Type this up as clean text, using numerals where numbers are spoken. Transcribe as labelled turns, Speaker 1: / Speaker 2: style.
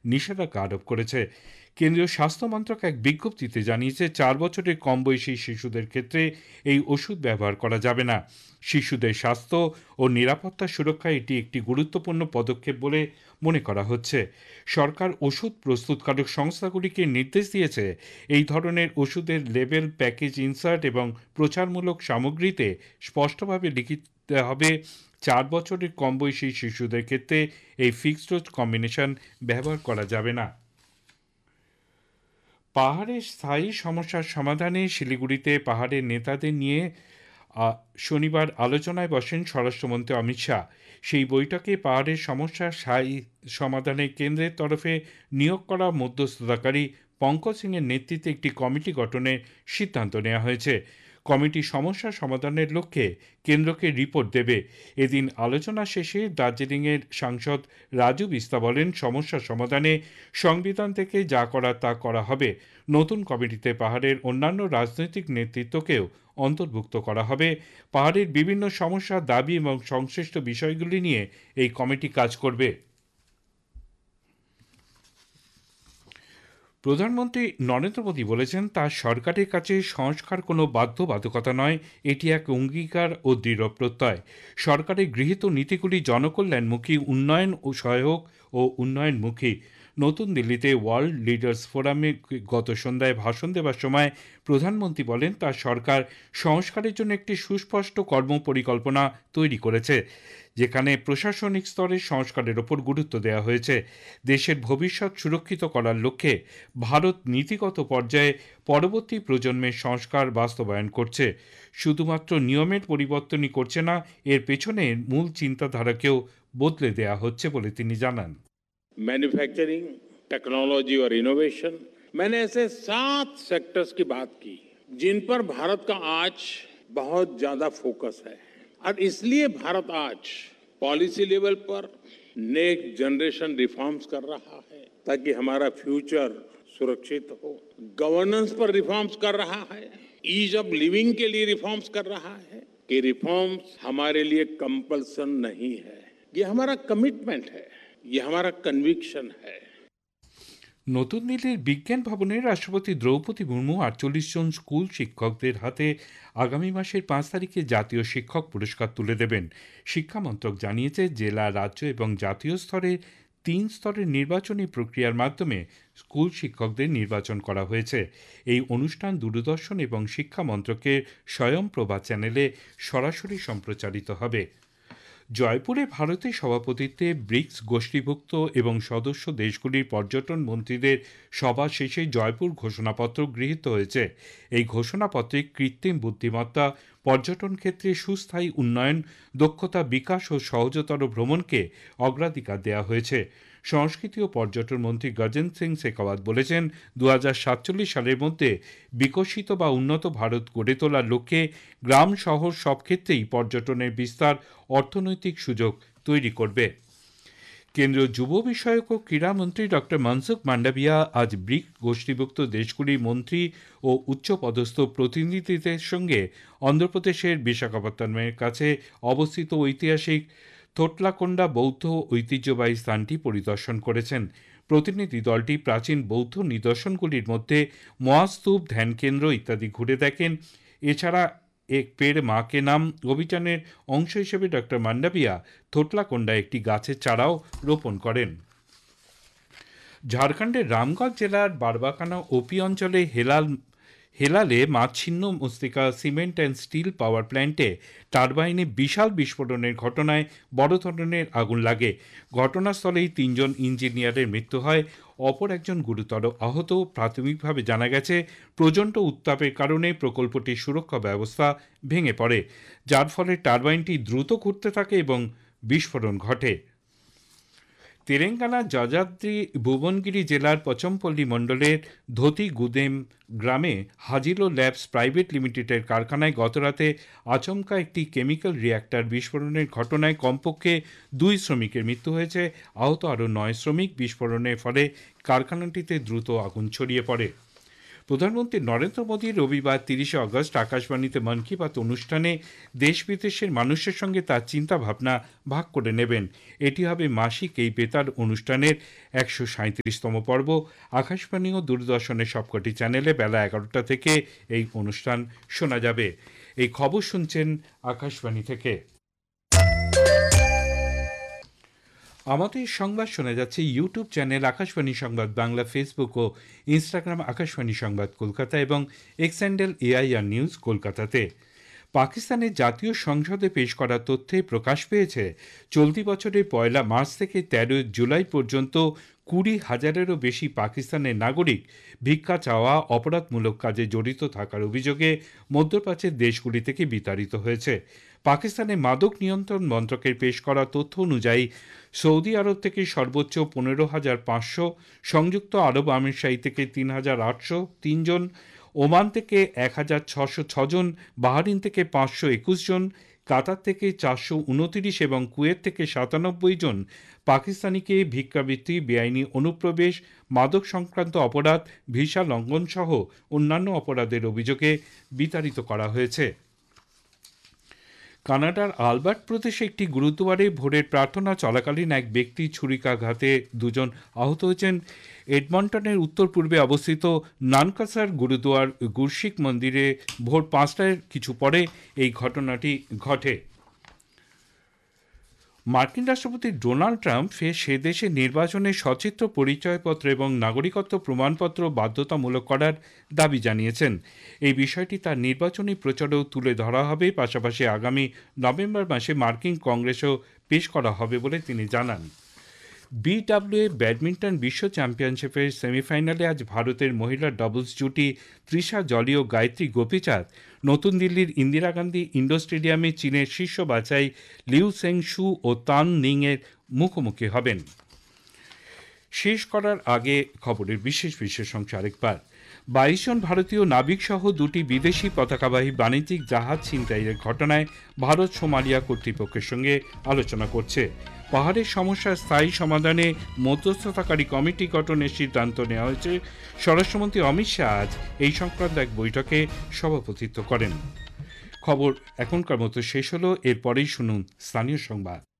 Speaker 1: নিষেধাজ্ঞা আরোপ করেছে। কেন্দ্রীয় স্বাস্থ্য মন্ত্রক এক বিজ্ঞপ্তিতে জানিয়েছে 4 বছরের কম বয়সী শিশুদের ক্ষেত্রে এই ওষুধ ব্যবহার করা যাবে না। শিশুদের স্বাস্থ্য ও নিরাপত্তা সুরক্ষায় এটি একটি গুরুত্বপূর্ণ পদক্ষেপ বলে মনে করা হচ্ছে। সরকার ওষুধ প্রস্তুতকারক সংস্থাগুলিকে নির্দেশ দিয়েছে এই ধরনের ওষুধের লেবেল, প্যাকেজ ইনসার্ট এবং প্রচারমূলক সামগ্রীতে স্পষ্টভাবে লিখিতে হবে 4 বছরের কম বয়সী শিশুদের ক্ষেত্রে এই ফিক্সড ডোজ কম্বিনেশন ব্যবহার করা যাবে না। পাহাড়ের স্থায়ী সমস্যার সমাধানে শিলিগুড়িতে পাহাড়ের নেতাদের নিয়ে শনিবার আলোচনায় বসেন স্বরাষ্ট্রমন্ত্রী অমিত শাহ। সেই বৈঠকে পাহাড়ের সমস্যার স্থায়ী সমাধানে কেন্দ্রের তরফে নিয়োগ করা মধ্যস্থতাকারী পঙ্কজ সিংয়ের নেতৃত্বে একটি কমিটি গঠনের সিদ্ধান্ত নেওয়া হয়েছে। কমিটি সমস্যা সমাধানের লক্ষ্যে কেন্দ্রকে রিপোর্ট দেবে। এদিন আলোচনা শেষে দার্জিলিংয়ের সাংসদ রাজু বিস্তা বলেন, সমস্যা সমাধানে সংবিধান থেকে যা করার তা করা হবে। নতুন কমিটিতে পাহাড়ের অন্যান্য রাজনৈতিক নেতৃত্বকেও অন্তর্ভুক্ত করা হবে। পাহাড়ের বিভিন্ন সমস্যা, দাবি এবং সংশ্লিষ্ট বিষয়গুলি নিয়ে এই কমিটি কাজ করবে। প্রধানমন্ত্রী নরেন্দ্র মোদী বলেছেন, তার সরকারের কাছে সংস্কার কোনো বাধ্যবাধকতা নয়, এটি এক অঙ্গীকার ও দৃঢ় প্রত্যয়। সরকারের গৃহীত নীতিগুলি জনকল্যাণমুখী, উন্নয়ন ও সহায়ক ও উন্নয়নমুখী। নতুন দিল্লিতে ওয়ার্ল্ড লিডার্স ফোরামে গত সন্ধ্যায় ভাষণ দেওয়ার সময় প্রধানমন্ত্রী বলেন, তার সরকার সংস্কারের জন্য একটি সুস্পষ্ট কর্মপরিকল্পনা তৈরি করেছে, যেখানে প্রশাসনিক স্তরে সংস্কারের ওপর গুরুত্ব দেওয়া হয়েছে। দেশের ভবিষ্যৎ সুরক্ষিত করার লক্ষ্যে ভারত নীতিগত পর্যায়ে পরবর্তী প্রজন্মের সংস্কার বাস্তবায়ন করছে। শুধুমাত্র নিয়মের পরিবর্তনই করছে না, এর পেছনে মূল চিন্তাধারাকেও বদলে দেওয়া হচ্ছে বলে তিনি জানান।
Speaker 2: मैन्युफैक्चरिंग, टेक्नोलॉजी और इनोवेशन, मैंने ऐसे 7 सेक्टर्स की बात की जिन पर भारत का आज बहुत ज्यादा फोकस है, और इसलिए भारत आज पॉलिसी लेवल पर नेक्स्ट जनरेशन रिफॉर्म्स कर रहा है ताकि हमारा फ्यूचर सुरक्षित हो। गवर्नेंस पर रिफॉर्म्स कर रहा है, ईज ऑफ लिविंग के लिए रिफॉर्म्स कर रहा है। कि रिफॉर्म्स हमारे लिए कंपल्सन नहीं है, ये हमारा कमिटमेंट है, ये हमारा कन्विक्शन है।
Speaker 1: নতুন দিল্লির বিজ্ঞান ভবনে রাষ্ট্রপতি দ্রৌপদী মুর্মু 48 জন স্কুল শিক্ষকদের হাতে আগামী মাসের 5 তারিখে জাতীয় শিক্ষক পুরস্কার তুলে দেবেন। শিক্ষা মন্ত্রক জানিয়েছে, জেলা, রাজ্য এবং জাতীয় স্তরে 3 স্তরের নির্বাচনী প্রক্রিয়ার মাধ্যমে স্কুল শিক্ষকদের নির্বাচন করা হয়েছে। এই অনুষ্ঠান দূরদর্শন এবং শিক্ষা মন্ত্রকের স্বয়ংপ্রভা চ্যানেলে সরাসরি সম্প্রচারিত হবে। জয়পুরে ভারতের সভাপতিত্বে ব্রিক্স গোষ্ঠীভুক্ত এবং সদস্য দেশগুলির পর্যটন মন্ত্রীদের সভা শেষে জয়পুর ঘোষণাপত্র গৃহীত হয়েছে। এই ঘোষণাপত্রে কৃত্রিম বুদ্ধিমত্তা, পর্যটন ক্ষেত্রে সুস্থায়ী উন্নয়ন, দক্ষতা বিকাশ ও সহজতর ভ্রমণকে অগ্রাধিকার দেওয়া হয়েছে। সংস্কৃতি ও পর্যটন মন্ত্রী গজেন্দ্র সিং শেখাওয়াত বলেছেন, 2047 সালের মধ্যে বিকশিত বা উন্নত ভারত গড়ে তোলার লক্ষ্যে গ্রাম শহর সব ক্ষেত্রেই পর্যটনের বিস্তার অর্থনৈতিক সুযোগ তৈরি করবে। কেন্দ্রীয় যুব বিষয়ক ও ক্রীড়ামন্ত্রী ডক্টর মনসুখ মান্ডাভিয়া আজ ব্রিক্স গোষ্ঠীভুক্ত দেশগুলির মন্ত্রী ও উচ্চপদস্থ প্রতিনিধিদের সঙ্গে অন্ধ্রপ্রদেশের বিশাখাপত্তনমের কাছে অবস্থিত ঐতিহাসিক থোটলাকোন্ডা বৌদ্ধ ঐতিহ্যবাহী স্থানটি পরিদর্শন করেছেন। প্রতিনিধি দলটি প্রাচীন বৌদ্ধ নিদর্শনগুলির মধ্যে মহাস্তূপ, ধ্যানকেন্দ্র ইত্যাদি ঘুরে দেখেন। এছাড়া এক পেড় মা কে নাম অভিযানের অংশ হিসেবে ডক্টর মান্ডাভিয়া থোটলাকোন্ডায় একটি গাছের চারাও রোপণ করেন। ঝাড়খণ্ডের রামগঞ্জ জেলার বারবাকানা ওপি অঞ্চলে হেলালে ছিন্ন মস্তিকা সিমেন্ট অ্যান্ড স্টিল পাওয়ার প্ল্যান্টে টারবাইনে বিশাল বিস্ফোরণের ঘটনায় বড় ধরনের আগুন লাগে। ঘটনাস্থলেই 3 জন ইঞ্জিনিয়ারের মৃত্যু হয়, অপর একজন গুরুতর আহত। প্রাথমিকভাবে জানা গেছে, প্রচণ্ড উত্তাপের কারণে প্রকল্পটির সুরক্ষা ব্যবস্থা ভেঙে পড়ে, যার ফলে টারবাইনটি দ্রুত ঘুরতে থাকে এবং বিস্ফোরণ ঘটে। তেলেঙ্গানার যাদাদ্রি ভুবনগিরি জেলার পচমপল্লী মণ্ডলের ধোতিগুদেম গ্রামে হাজিলো ল্যাবস প্রাইভেট লিমিটেডের কারখানায় গতরাতে আচমকা একটি কেমিক্যাল রিয়্যাক্টর বিস্ফোরণের ঘটনায় কমপক্ষে 2 শ্রমিকের মৃত্যু হয়েছে, আহত আরও 9 শ্রমিক। বিস্ফোরণের ফলে কারখানাটিতে দ্রুত আগুন ছড়িয়ে পড়ে। প্রধানমন্ত্রী নরেন্দ্র মোদী রবিবার 30শে আগস্ট আকাশবাণীতে মন কি বাত অনুষ্ঠানে দেশ বিদেশের মানুষের সঙ্গে তার চিন্তা ভাবনা ভাগ করে নেবেন। এটি হবে মাসিক এই বেতার অনুষ্ঠানের 137তম পর্ব। আকাশবাণী ও দূরদর্শনের সবকটি চ্যানেলে বেলা 11টা থেকে এই অনুষ্ঠান শোনা যাবে। এই খবর শুনছেন আকাশবাণী থেকে। আমাদের সংবাদ শোনা যাচ্ছে ইউটিউব চ্যানেল আকাশবাণী সংবাদ বাংলা, ফেসবুক ও ইনস্টাগ্রাম আকাশবাণী সংবাদ কলকাতা এবং এক্স হ্যান্ডেল AIR নিউজ কলকাতাতে। পাকিস্তানের জাতীয় সংসদে পেশ করা তথ্যে প্রকাশ পেয়েছে চলতি বছরের 1 মার্চ থেকে 13 জুলাই পর্যন্ত 20,000-এরও বেশি পাকিস্তানের নাগরিক ভিক্ষা চাওয়া অপরাধমূলক কাজে জড়িত থাকার অভিযোগে মধ্যপ্রাচ্যের দেশগুলি থেকে বিতাড়িত হয়েছে। পাকিস্তানের মাদক নিয়ন্ত্রণ মন্ত্রকের পেশ করা তথ্য অনুযায়ী সৌদি আরব থেকে সর্বোচ্চ 15,500, সংযুক্ত আরব আমিরশাহী থেকে 3,803 জন, ওমান থেকে 1,606 জন, বাহরিন থেকে 521 জন, কাতার থেকে 429 এবং কুয়েত থেকে 97 জন পাকিস্তানিকে ভিক্ষাবৃত্তি, বেআইনি অনুপ্রবেশ, মাদক সংক্রান্ত অপরাধ, ভিসা লঙ্ঘন সহ অন্যান্য অপরাধের অভিযোগে বিতাড়িত করা হয়েছে। কানাডার আলবার্ট প্রদেশে একটি গুরুদ্বারে ভোরের প্রার্থনা চলাকালীন এক ব্যক্তি ছুরিকাঘাতে 2 জন আহত হয়েছেন। এডমন্টনের উত্তর পূর্বে অবস্থিত নানকাসার গুরুদুয়ার গুরশিক মন্দিরে ভোর 5টার কিছু পরে এই ঘটনাটি ঘটে। মার্কিন রাষ্ট্রপতি ডোনাল্ড ট্রাম্প ফের সে দেশের নির্বাচনে সচিত্র পরিচয়পত্র এবং নাগরিকত্ব প্রমাণপত্র বাধ্যতামূলক করার দাবি জানিয়েছেন। এই বিষয়টি তার নির্বাচনী প্রচারেও তুলে ধরা হবে, পাশাপাশি আগামী নভেম্বর মাসে মার্কিন কংগ্রেসেও পেশ করা হবে বলে তিনি জানান। BWA ব্যাডমিন্টন বিশ্ব চ্যাম্পিয়নশিপের সেমিফাইনালে আজ ভারতের মহিলা ডাবলস জুটি তৃষা জলি ও গায়ত্রী গোপীচাঁদ নতুন দিল্লির ইন্দিরা গান্ধী ইন্ডোর স্টেডিয়ামে চীনের শীর্ষ বাছাই লিউ সেংশু ও তান নিংয়ের মুখোমুখি হবেন। শেষ করার আগে খবরের বিশেষ অংশ আরেকবার। 22 জন ভারতীয় নাবিকসহ 2টি বিদেশি পতাকাবাহী বাণিজ্যিক জাহাজ ছিনতাইয়ের ঘটনায় ভারত সোমালিয়া কর্তৃপক্ষের সঙ্গে আলোচনা করছে। পাহাড়ের সমস্যার স্থায়ী সমাধানে মধ্যস্থতাকারী কমিটি গঠনের সিদ্ধান্ত নেওয়া হয়েছে। স্বরাষ্ট্রমন্ত্রী অমিত শাহ আজ এই সংক্রান্ত এক বৈঠকে সভাপতিত্ব করেন। খবর এখনকার মতো শেষ হলো। এরপরেই শুনুন স্থানীয় সংবাদ।